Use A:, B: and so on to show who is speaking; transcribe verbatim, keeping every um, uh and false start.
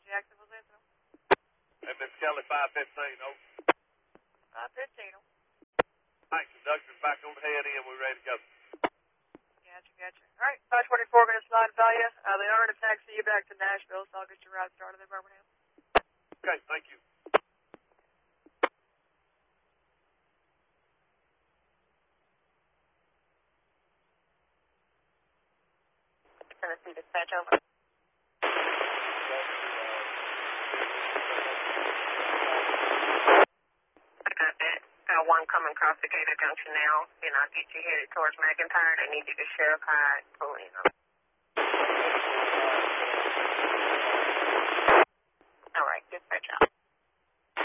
A: Jacksonville Central.
B: Hey, Miss Kelly, five fifteen, over.
A: five fifteen.
B: Thanks, conductor's back on the head in. We're ready to go.
A: Gotcha, gotcha. All right, five twenty-four going to slide by you. Uh, they are going to taxi you back to Nashville, so I'll get your ride started in Birmingham.
B: Okay, thank you.
A: Tennessee dispatch over. One coming across the Gator Junction now, and I'll get you headed towards McIntyre. I need you to Sheriff High, pull in. All right, dispatch out.